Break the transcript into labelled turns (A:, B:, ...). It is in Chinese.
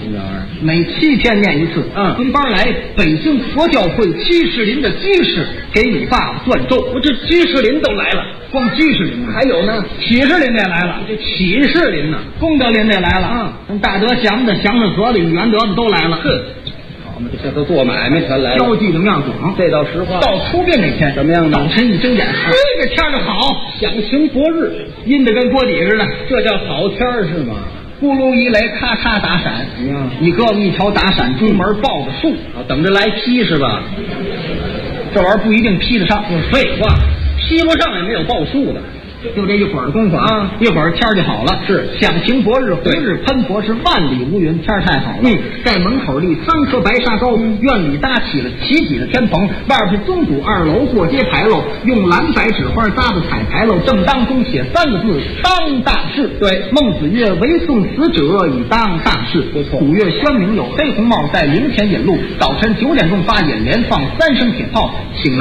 A: 这玩意儿？
B: 每7天念一次。分班来，北京佛教会鸡士林的鸡士给你爸爸断咒。
A: 我这鸡士林都来了，
B: 光鸡士林
A: 还有呢，
B: 启士林也来了，
A: 这启士林呢，
B: 功德林也来了。大德祥的、祥的和的、语言德的都来了。
A: 好嘛，这都做买卖全来了，
B: 交际的面广，
A: 这倒实话。
B: 到出殡那天
A: 怎么样呢？
B: 早晨一睁眼，这个天儿就好，
A: 响晴博日，
B: 阴的跟锅底似的，
A: 这叫好天儿是吗？
B: 咕噜一雷，咔嚓打闪。你胳膊一条打闪，出门抱着树，
A: 等着来劈是吧？
B: 这玩意儿不一定劈得上。
A: 废话，劈不上也没有报数的。
B: 就这一会儿的功夫一会儿天就好了。
A: 是
B: 响晴博日，红日喷薄，是万里无云，天太好了。在门口立3棵白沙沟，院里搭起了齐脊的天棚，外边是宗主2楼，过街牌楼，用蓝白纸花搭的彩牌楼，正当中写3个字：当大事。
A: 对，
B: 孟子曰：唯送死者以当大事。
A: 不错。
B: 古月宣明有黑红帽在灵前引路，早晨9点钟发演连放3声铁炮，请